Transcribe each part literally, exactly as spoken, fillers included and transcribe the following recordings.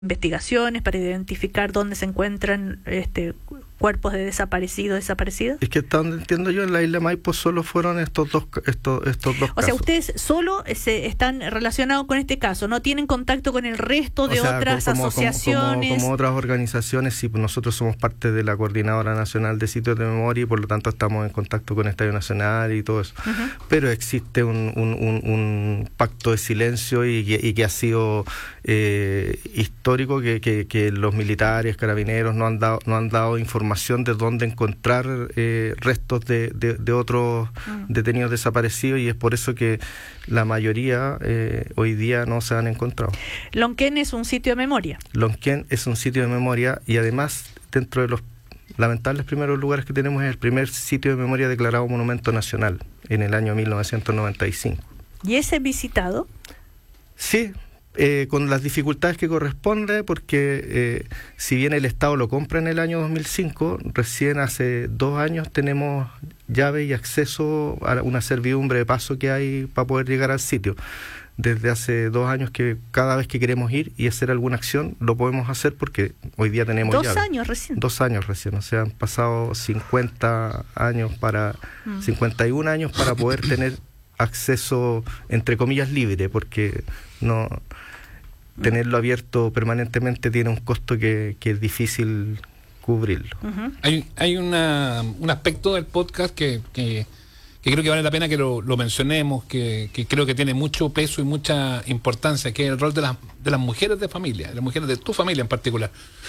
investigaciones para identificar dónde se encuentran este cuerpos de desaparecidos, desaparecidas? Es que hasta donde entiendo yo, en la isla Maipo solo fueron estos dos estos estos dos o casos. O sea, ustedes solo se están relacionados con este caso, no tienen contacto con el resto de o sea, otras como, asociaciones. Como, como, como otras organizaciones, sí, pues nosotros somos parte de la Coordinadora Nacional de Sitios de Memoria y por lo tanto estamos en contacto con Estadio Nacional y todo eso. Uh-huh. Pero existe un, un, un, un pacto de silencio y que, y que ha sido eh, histórico que, que, que los militares, carabineros no han dado, no han dado información de dónde encontrar eh, restos de, de, de otros mm. detenidos desaparecidos, y es por eso que la mayoría eh, hoy día no se han encontrado. Lonquén es un sitio de memoria. Lonquén es un sitio de memoria y además dentro de los lamentables primeros lugares que tenemos es el primer sitio de memoria declarado Monumento Nacional en el año mil novecientos noventa y cinco. ¿Y ese visitado? Sí. Eh, con las dificultades que corresponde, porque eh, si bien el Estado lo compra en el año dos mil cinco, recién hace dos años tenemos llave y acceso a una servidumbre de paso que hay para poder llegar al sitio. Desde hace dos años que cada vez que queremos ir y hacer alguna acción, lo podemos hacer porque hoy día tenemos ¿Dos llave. años recién? Dos años recién, o sea, han pasado cincuenta años para, mm. cincuenta y un años para poder tener acceso, entre comillas, libre, porque no tenerlo abierto permanentemente tiene un costo que, que es difícil cubrirlo. Uh-huh. Hay, hay una, un aspecto del podcast que, que, que creo que vale la pena que lo, lo mencionemos, que, que creo que tiene mucho peso y mucha importancia, que es el rol de las, de las mujeres de familia, de las mujeres de tu familia en particular,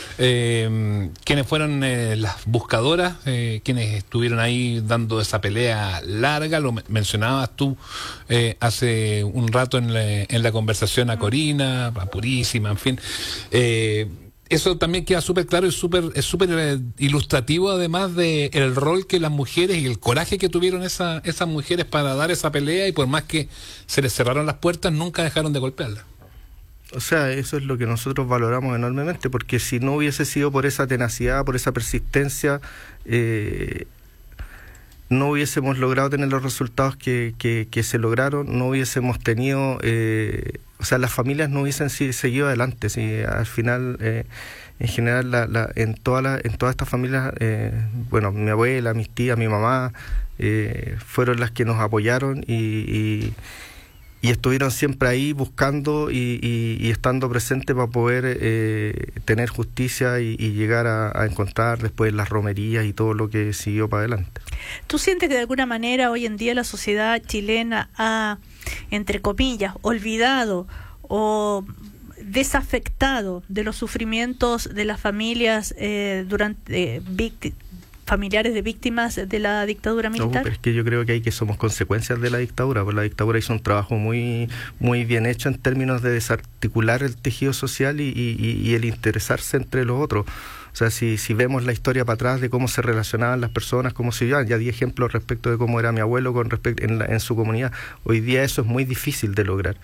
eh, quienes fueron eh, las buscadoras, eh, quienes estuvieron ahí dando esa pelea larga. Lo mencionabas tú eh, hace un rato en la, en la conversación a Corina, a Purísima, en fin. Eh, Eso también queda súper claro y súper es súper eh, ilustrativo, además de el rol que las mujeres y el coraje que tuvieron esa, esas mujeres para dar esa pelea, y por más que se les cerraron las puertas, nunca dejaron de golpearla. O sea, eso es lo que nosotros valoramos enormemente, porque si no hubiese sido por esa tenacidad, por esa persistencia, eh, no hubiésemos logrado tener los resultados que, que, que se lograron, no hubiésemos tenido... Eh, O sea, las familias no hubiesen seguido adelante. ¿Sí? Al final, eh, en general, la, la, en, toda la, en todas estas familias, eh, bueno, mi abuela, mis tías, mi mamá, eh, fueron las que nos apoyaron y, y, y estuvieron siempre ahí buscando y, y, y estando presentes para poder eh, tener justicia y, y llegar a, a encontrar después las romerías y todo lo que siguió para adelante. ¿Tú sientes que de alguna manera hoy en día la sociedad chilena ha, entre comillas, olvidado o desafectado de los sufrimientos de las familias eh, durante eh, víctimas, familiares de víctimas de la dictadura militar? No, pero es que yo creo que hay que somos consecuencias de la dictadura, porque la dictadura hizo un trabajo muy muy bien hecho en términos de desarticular el tejido social y, y, y el interesarse entre los otros. O sea, si, si vemos la historia para atrás de cómo se relacionaban las personas, cómo se llevaban, ya di ejemplos respecto de cómo era mi abuelo con respecto en, la, en su comunidad. Hoy día eso es muy difícil de lograr.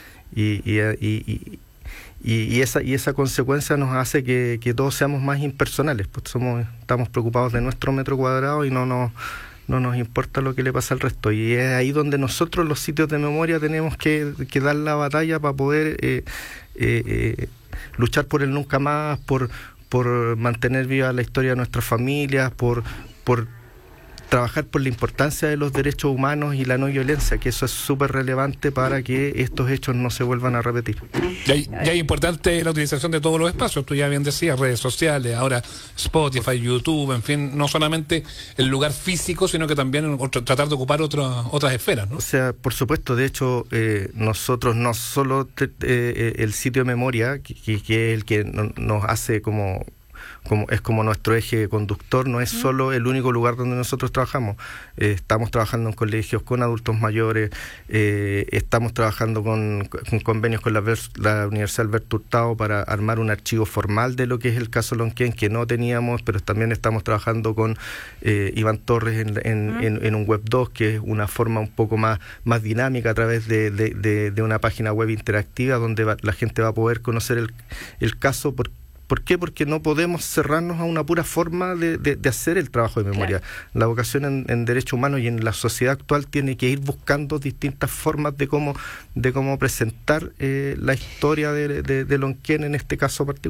Y, y, y, y, y, y, esa, y esa consecuencia nos hace que, que todos seamos más impersonales. Pues somos, estamos preocupados de nuestro metro cuadrado y no nos, no nos importa lo que le pasa al resto. Y es ahí donde nosotros, los sitios de memoria, tenemos que, que dar la batalla para poder eh, eh, eh, luchar por el nunca más, por... por mantener viva la historia de nuestras familias, por, por trabajar por la importancia de los derechos humanos y la no violencia, que eso es súper relevante para que estos hechos no se vuelvan a repetir. Ya, ya es importante la utilización de todos los espacios, tú ya bien decías, redes sociales, ahora Spotify, YouTube, en fin, no solamente el lugar físico, sino que también otro, tratar de ocupar otras otras esferas, ¿no? O sea, por supuesto, de hecho, eh, nosotros no solo te, eh, el sitio de memoria, que, que es el que no, nos hace como... como es como nuestro eje conductor, no es solo el único lugar donde nosotros trabajamos. Eh, estamos trabajando en colegios con adultos mayores, eh, estamos trabajando con, con convenios con la, la Universidad Alberto Hurtado para armar un archivo formal de lo que es el caso Lonquén, que no teníamos, pero también estamos trabajando con eh, Iván Torres en, en, uh-huh. en, en un web dos, que es una forma un poco más, más dinámica a través de, de, de, de una página web interactiva donde va, la gente va a poder conocer el, el caso por ¿Por qué? Porque no podemos cerrarnos a una pura forma de, de, de hacer el trabajo de memoria. Claro. La vocación en, en derechos humanos y en la sociedad actual tiene que ir buscando distintas formas de cómo, de cómo presentar eh, la historia de, de, de Lonquén en este caso particular.